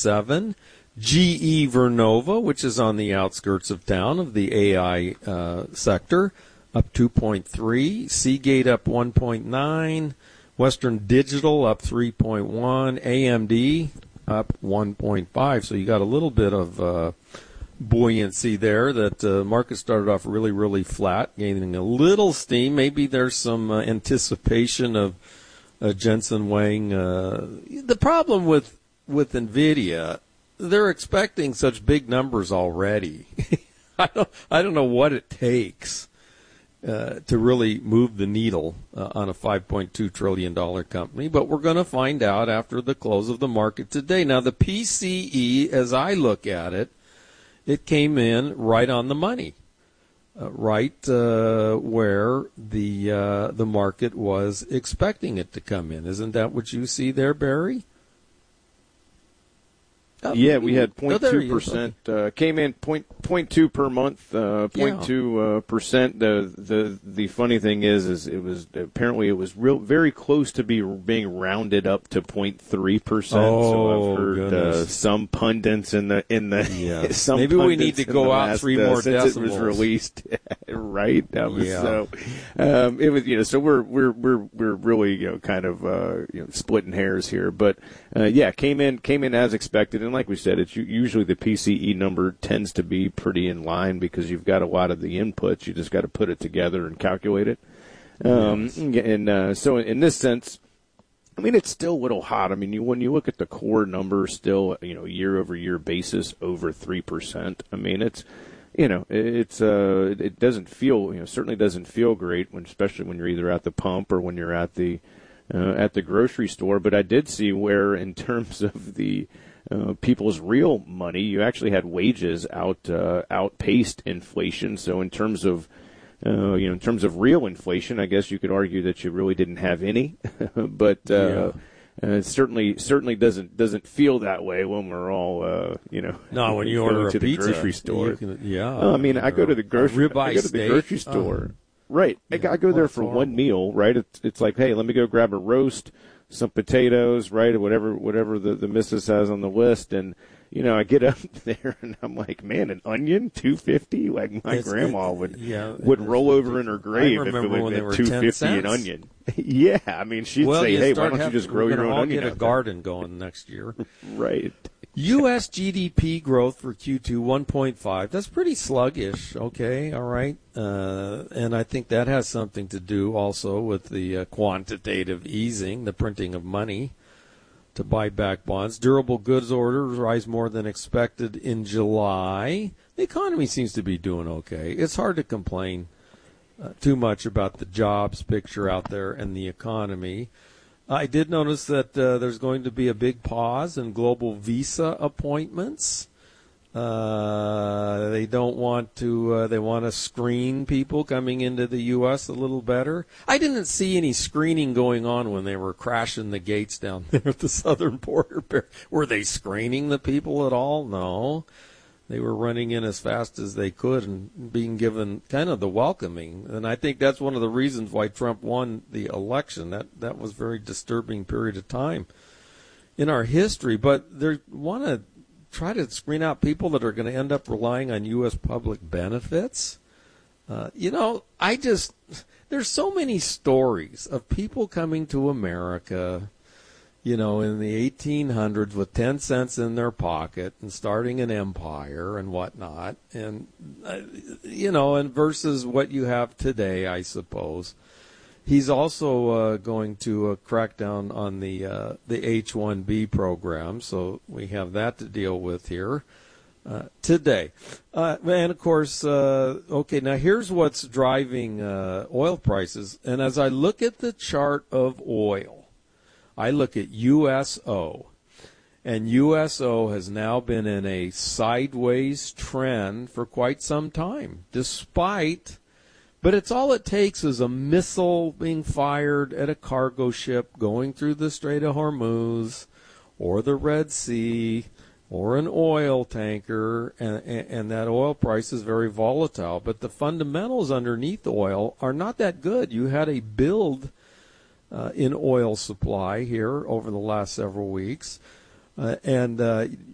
2.7. GE Vernova, which is on the outskirts of town of the AI sector, up 2.3. Seagate up 1.9. Western Digital up 3.1. AMD up 1.5. So you got a little bit of buoyancy there. That market started off really, really flat, gaining a little steam. Maybe there's some anticipation of Jensen Huang. The problem with NVIDIA, they're expecting such big numbers already. I don't know what it takes to really move the needle on a $5.2 trillion company, but we're going to find out after the close of the market today. Now, the PCE, as I look at it, it came in right on the money, right where the market was expecting it to come in. Isn't that what you see there, Barry? Yeah, we had 0.2%. Came in 0.2 per month, 0.2%. The funny thing is it was apparently very close to being rounded up to 0.3%. So I've heard some pundits in the some maybe we need to go out 3 more since decimals. It was released, right? That was Yeah. so. It was so we're really kind of splitting hairs here, but came in as expected. And like we said, it's usually the PCE number tends to be pretty in line because you've got a lot of the inputs. You just got to put it together and calculate it. Yes. And so in this sense, I mean, it's still a little hot. I mean, when you look at the core number, still, year-over-year basis over 3%. I mean, it doesn't feel, certainly doesn't feel great especially when you're either at the pump or when you're at the grocery store. But I did see where, in terms of the people's real money, you actually had wages outpaced inflation. So in terms of real inflation, I guess you could argue that you really didn't have any, but it certainly doesn't feel that way when we're all No, when you order to a the pizza, grocery store. I mean, I go to the grocery steak. store. Right. I go there for one meal, right? It's like, hey, let me go grab a roast, some potatoes, right, or whatever the missus has on the list, and I get up there and I'm like, man, an onion, $2.50? Like my grandma would roll over in her grave if it would have been $2.50 an onion. Yeah, I mean, she'd say, hey, why don't you just grow your own onion? Get a garden going next year, right? U.S. GDP growth for Q2, 1.5. That's pretty sluggish. Okay, all right. And I think that has something to do also with the quantitative easing, the printing of money to buy back bonds. Durable goods orders rise more than expected in July. The economy seems to be doing okay. It's hard to complain too much about the jobs picture out there and the economy. I did notice that there's going to be a big pause in global visa appointments. They don't want to. They want to screen people coming into the U.S. a little better. I didn't see any screening going on when they were crashing the gates down there at the southern border. Were they screening the people at all? No. They were running in as fast as they could and being given kind of the welcoming. And I think that's one of the reasons why Trump won the election. That was a very disturbing period of time in our history. But they want to try to screen out people that are going to end up relying on U.S. public benefits. There's so many stories of people coming to America, in the 1800s with 10 cents in their pocket and starting an empire and whatnot. And, and versus what you have today, I suppose. He's also going to crack down on the H-1B program, so we have that to deal with here today. And, of course, now here's what's driving oil prices. And as I look at the chart of oil, I look at USO, and USO has now been in a sideways trend for quite some time, but it's all it takes is a missile being fired at a cargo ship going through the Strait of Hormuz or the Red Sea or an oil tanker, and that oil price is very volatile. But the fundamentals underneath oil are not that good. You had a build in oil supply here over the last several weeks. And